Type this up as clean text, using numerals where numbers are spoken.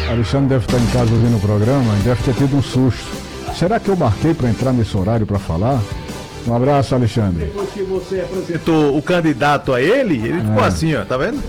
Alexandre deve estar em casa ouvindo o programa e deve ter tido um susto. Será que eu marquei para entrar nesse horário para falar? Um abraço, Alexandre. Depois que você apresentou o candidato a ele ficou assim, ó, tá vendo?